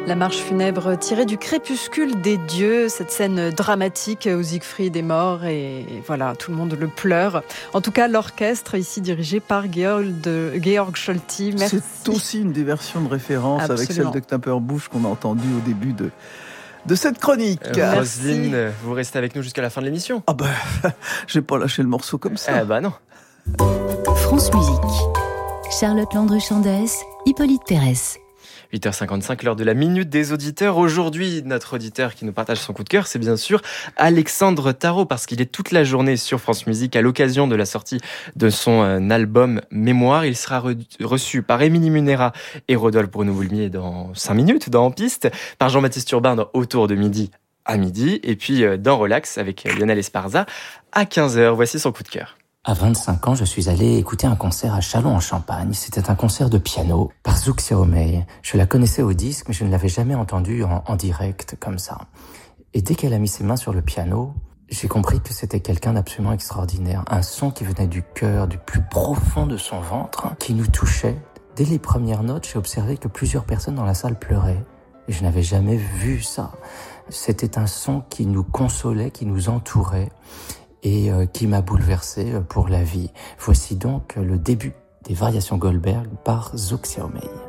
La marche funèbre tirée du Crépuscule des dieux, cette scène dramatique où Siegfried est mort et voilà, tout le monde le pleure. En tout cas, l'orchestre ici dirigé par Georg Scholti. Merci. C'est aussi une des versions de référence. Absolument. Avec celle de Knapperbusch qu'on a entendue au début de cette chronique. Roselyne, vous restez avec nous jusqu'à la fin de l'émission. Ah j'ai pas lâché le morceau comme ça. Non. France Musique. Charlotte Landru-Chandès, Hippolyte Pérez. 8h55, l'heure de la minute des auditeurs. Aujourd'hui, notre auditeur qui nous partage son coup de cœur, c'est bien sûr Alexandre Tarot, parce qu'il est toute la journée sur France Musique à l'occasion de la sortie de son album Mémoire. Il sera reçu par Émilie Munera et Rodolphe Bruno-Boulmier dans 5 minutes, dans En Piste, par Jean-Baptiste Urbain dans Autour de midi à midi, et puis dans Relax avec Lionel Esparza à 15h. Voici son coup de cœur. À 25 ans, je suis allé écouter un concert à Châlons-en-Champagne. C'était un concert de piano par Zouk Xiaomei. Je la connaissais au disque, mais je ne l'avais jamais entendue en direct comme ça. Et dès qu'elle a mis ses mains sur le piano, j'ai compris que c'était quelqu'un d'absolument extraordinaire. Un son qui venait du cœur, du plus profond de son ventre, qui nous touchait. Dès les premières notes, j'ai observé que plusieurs personnes dans la salle pleuraient. Et je n'avais jamais vu ça. C'était un son qui nous consolait, qui nous entourait. Et qui m'a bouleversé pour la vie. Voici donc le début des variations Goldberg par Zouk Xiaomei.